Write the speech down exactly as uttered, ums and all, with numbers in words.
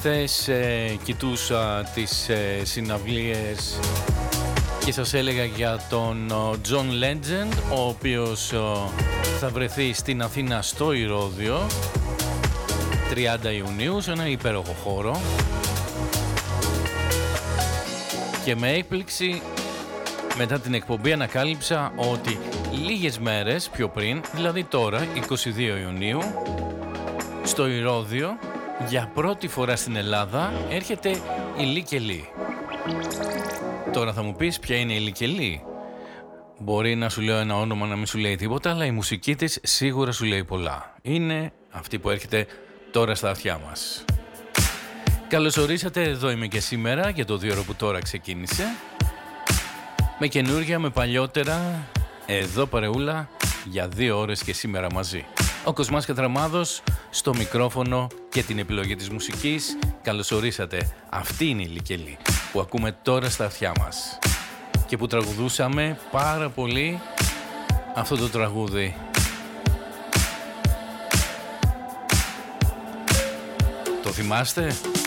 Χθες ε, κοιτούσα τις ε, συναυλίες και σας έλεγα για τον John Legend, ο οποίος ε, θα βρεθεί στην Αθήνα στο Ηρώδειο τριάντα Ιουνίου σε ένα υπέροχο χώρο, και με έκπληξη μετά την εκπομπή ανακάλυψα ότι λίγες μέρες πιο πριν, δηλαδή τώρα είκοσι δύο Ιουνίου, στο Ηρώδειο για πρώτη φορά στην Ελλάδα έρχεται η Λίκελη. Τώρα θα μου πεις ποια είναι η Λίκελη. Μπορεί να σου λέω ένα όνομα να μην σου λέει τίποτα, αλλά η μουσική της σίγουρα σου λέει πολλά. Είναι αυτή που έρχεται τώρα στα αυτιά μας. Καλώς ορίσατε, εδώ είμαι και σήμερα για το δύο ώρο που τώρα ξεκίνησε. Με καινούργια, με παλιότερα, εδώ παρεούλα για δύο ώρες και σήμερα μαζί. Ο Κοσμάς Κατραμάδος στο μικρόφωνο και την επιλογή της μουσικής. Καλώς ορίσατε. Αυτή είναι η Λίκελη που ακούμε τώρα στα αυτιά μας και που τραγουδούσαμε πάρα πολύ αυτό το τραγούδι. Το θυμάστε?